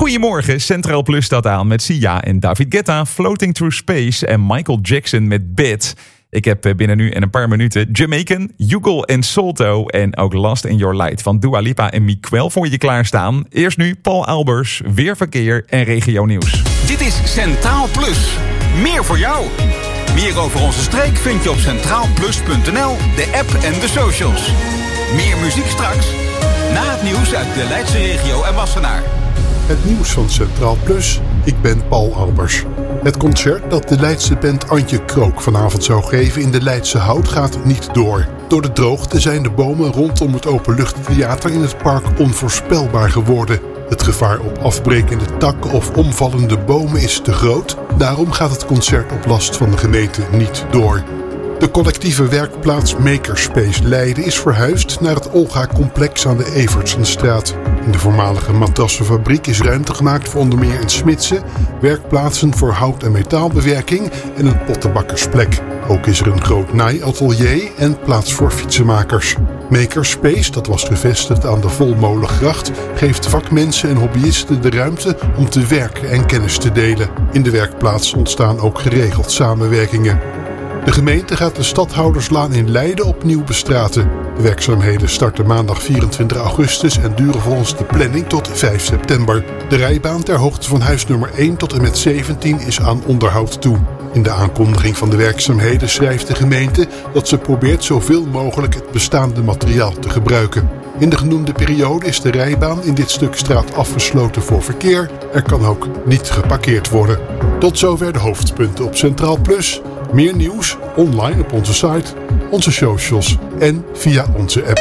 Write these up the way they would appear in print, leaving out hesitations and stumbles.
Goedemorgen, Centraal Plus staat aan met Sia en David Guetta, Floating Through Space en Michael Jackson met Bad. Ik heb binnen nu en een paar minuten Jamaican, Yugal en Solto en ook Last in Your Light van Dua Lipa en Miquel voor je klaarstaan. Eerst nu Paul Albers, weer verkeer en regio nieuws. Dit is Centraal Plus. Meer voor jou. Meer over onze streek vind je op centraalplus.nl, de app en de socials. Meer muziek straks, na het nieuws uit de Leidse regio en Wassenaar. Het nieuws van Centraal Plus. Ik ben Paul Albers. Het concert dat de Leidse band Antje Krook vanavond zou geven in de Leidse Hout gaat niet door. Door de droogte zijn de bomen rondom het openluchttheater in het park onvoorspelbaar geworden. Het gevaar op afbrekende takken of omvallende bomen is te groot. Daarom gaat het concert op last van de gemeente niet door. De collectieve werkplaats Makerspace Leiden is verhuisd naar het Olga-complex aan de Evertsenstraat. In de voormalige matrassenfabriek is ruimte gemaakt voor onder meer een smidse, werkplaatsen voor hout- en metaalbewerking en een pottenbakkersplek. Ook is er een groot naaiatelier en plaats voor fietsenmakers. Makerspace, dat was gevestigd aan de Volmolengracht, geeft vakmensen en hobbyisten de ruimte om te werken en kennis te delen. In de werkplaats ontstaan ook geregeld samenwerkingen. De gemeente gaat de Stadhouderslaan in Leiden opnieuw bestraten. De werkzaamheden starten maandag 24 augustus en duren volgens de planning tot 5 september. De rijbaan ter hoogte van huis nummer 1 tot en met 17 is aan onderhoud toe. In de aankondiging van de werkzaamheden schrijft de gemeente dat ze probeert zoveel mogelijk het bestaande materiaal te gebruiken. In de genoemde periode is de rijbaan in dit stuk straat afgesloten voor verkeer. Er kan ook niet geparkeerd worden. Tot zover de hoofdpunten op Centraal Plus. Meer nieuws online op onze site, onze socials en via onze app.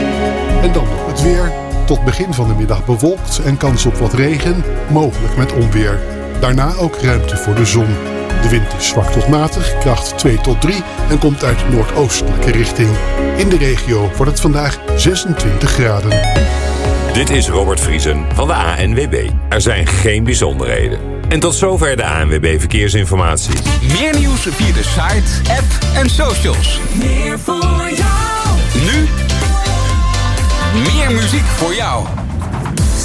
En dan nog het weer. Tot begin van de middag bewolkt en kans op wat regen, mogelijk met onweer. Daarna ook ruimte voor de zon. De wind is zwak tot matig, kracht 2 tot 3 en komt uit noordoostelijke richting. In de regio wordt het vandaag 26 graden. Dit is Robert Vriesen van de ANWB. Er zijn geen bijzonderheden. En tot zover de ANWB Verkeersinformatie. Meer nieuws via de site, app en socials. Meer voor jou. Nu, meer muziek voor jou.